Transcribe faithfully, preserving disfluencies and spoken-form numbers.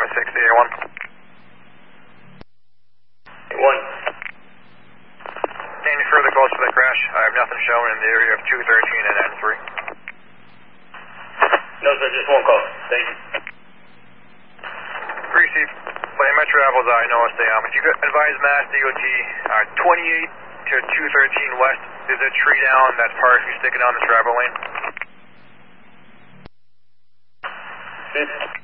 sixty-eight one. One. Any further calls for the crash? I have nothing showing in the area of two thirteen and N three. No, sir, just one call. Thank you. Receive. Plane my travels, I know it's um, if you could advise Mass D O T, uh, twenty-eight to two thirteen west, there's a tree down that's partially sticking on the travel lane. Fifth.